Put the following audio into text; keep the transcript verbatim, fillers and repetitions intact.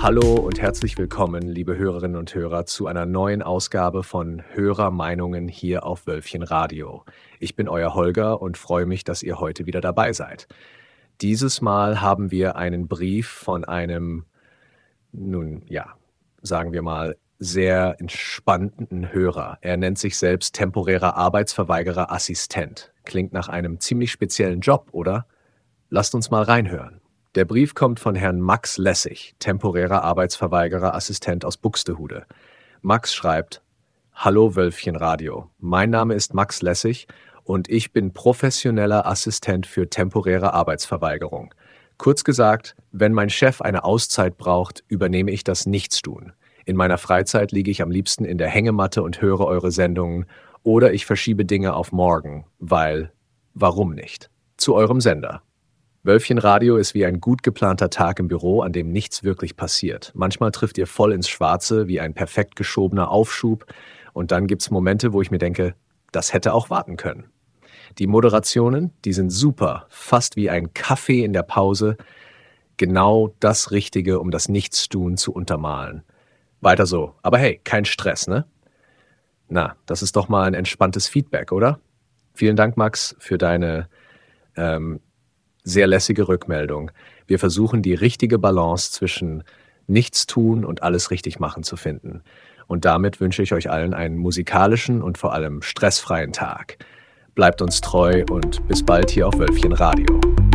Hallo und herzlich willkommen, liebe Hörerinnen und Hörer, zu einer neuen Ausgabe von Hörermeinungen hier auf Wölfchen Radio. Ich bin euer Holger und freue mich, dass ihr heute wieder dabei seid. Dieses Mal haben wir einen Brief von einem, nun ja, sagen wir mal, sehr entspannten Hörer. Er nennt sich selbst temporärer Arbeitsverweigerer Assistent. Klingt nach einem ziemlich speziellen Job, oder? Lasst uns mal reinhören. Der Brief kommt von Herrn Max Lessig, temporärer Arbeitsverweigerer Assistent aus Buxtehude. Max schreibt: Hallo Wölfchen Radio, mein Name ist Max Lessig und ich bin professioneller Assistent für temporäre Arbeitsverweigerung. Kurz gesagt, wenn mein Chef eine Auszeit braucht, übernehme ich das Nichtstun. In meiner Freizeit liege ich am liebsten in der Hängematte und höre eure Sendungen oder ich verschiebe Dinge auf morgen, weil, warum nicht? Zu eurem Sender. Wölfchen Radio ist wie ein gut geplanter Tag im Büro, an dem nichts wirklich passiert. Manchmal trifft ihr voll ins Schwarze, wie ein perfekt geschobener Aufschub. Und dann gibt's Momente, wo ich mir denke, das hätte auch warten können. Die Moderationen, die sind super, fast wie ein Kaffee in der Pause. Genau das Richtige, um das Nichtstun zu untermalen. Weiter so. Aber hey, kein Stress, ne? Na, das ist doch mal ein entspanntes Feedback, oder? Vielen Dank, Max, für deine ähm, sehr lässige Rückmeldung. Wir versuchen, die richtige Balance zwischen Nichtstun und alles richtig machen zu finden. Und damit wünsche ich euch allen einen musikalischen und vor allem stressfreien Tag. Bleibt uns treu und bis bald hier auf Wölfchen Radio.